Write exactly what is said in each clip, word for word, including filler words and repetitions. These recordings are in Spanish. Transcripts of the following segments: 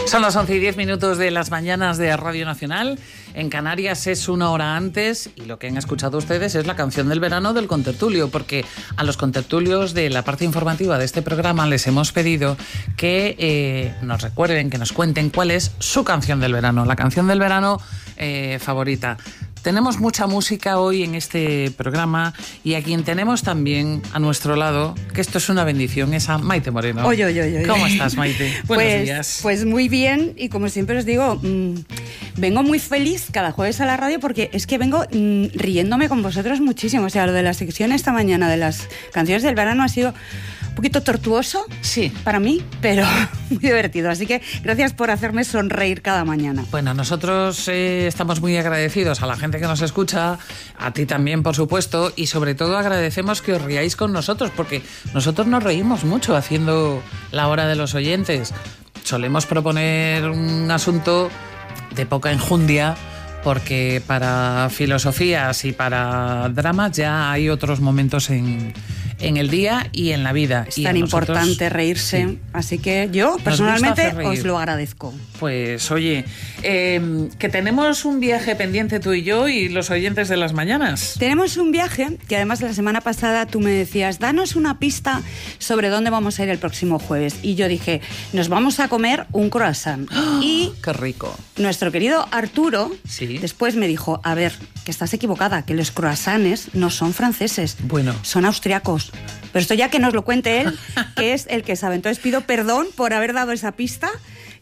Son las once y diez minutos de las mañanas de Radio Nacional. En Canarias es una hora antes y lo que han escuchado ustedes es la canción del verano del contertulio, porque a los contertulios de la parte informativa de este programa les hemos pedido que eh, nos recuerden, que nos cuenten cuál es su canción del verano, la canción del verano eh, favorita. Tenemos mucha música hoy en este programa y a quien tenemos también a nuestro lado, que esto es una bendición, es a Maite Moreno. Oye, oye, oye. ¿Cómo estás, Maite? Buenos pues, días. Pues muy bien, y como siempre os digo, mmm, vengo muy feliz cada jueves a la radio porque es que vengo mmm, riéndome con vosotros muchísimo. O sea, lo de la sección esta mañana de las canciones del verano ha sido un poquito tortuoso, sí, para mí, pero muy divertido. Así que gracias por hacerme sonreír cada mañana. Bueno, nosotros eh, estamos muy agradecidos a la gente que nos escucha, a ti también, por supuesto, y sobre todo agradecemos que os riáis con nosotros, porque nosotros nos reímos mucho haciendo la hora de los oyentes. Solemos proponer un asunto de poca enjundia, porque para filosofías y para dramas ya hay otros momentos en, en el día y en la vida. Es y tan nosotros, importante reírse, sí. Así que yo personalmente os lo agradezco. Pues oye, eh, que tenemos un viaje pendiente tú y yo y los oyentes de las mañanas. Tenemos un viaje que además la semana pasada tú me decías, danos una pista sobre dónde vamos a ir el próximo jueves. Y yo dije, nos vamos a comer un croissant. ¡Oh, y qué rico! Nuestro querido Arturo ¿Sí? después me dijo, a ver, que estás equivocada, que los croissants no son franceses, bueno, son austriacos. Pero esto ya que nos lo cuente él, que es el que sabe. Entonces pido perdón por haber dado esa pista,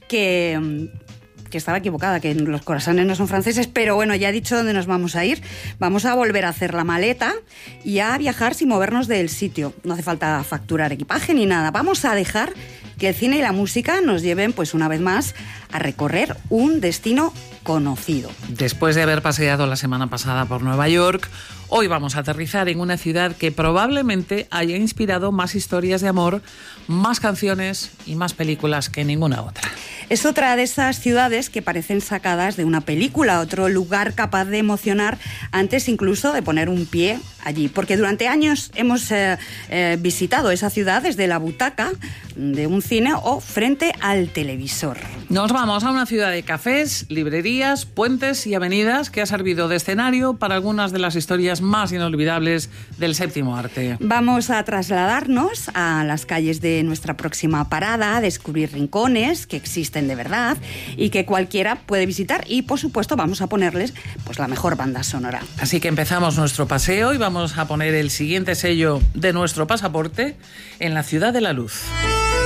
que, que estaba equivocada, que los croissants no son franceses, pero bueno, ya he dicho dónde nos vamos a ir. Vamos a volver a hacer la maleta y a viajar sin movernos del sitio. No hace falta facturar equipaje ni nada. Vamos a dejar que el cine y la música nos lleven, pues una vez más, a recorrer un destino conocido. Después de haber paseado la semana pasada por Nueva York, hoy vamos a aterrizar en una ciudad que probablemente haya inspirado más historias de amor, más canciones y más películas que ninguna otra. Es otra de esas ciudades que parecen sacadas de una película, otro lugar capaz de emocionar antes incluso de poner un pie allí. Porque durante años hemos eh, eh, visitado esa ciudad desde la butaca de un cine o frente al televisor. Nos vamos a una ciudad de cafés, librerías, puentes y avenidas que ha servido de escenario para algunas de las historias más inolvidables del séptimo arte. Vamos a trasladarnos a las calles de nuestra próxima parada, a descubrir rincones que existen de verdad y que cualquiera puede visitar, y por supuesto vamos a ponerles pues la mejor banda sonora. Así que empezamos nuestro paseo y vamos a poner el siguiente sello de nuestro pasaporte en la Ciudad de la Luz.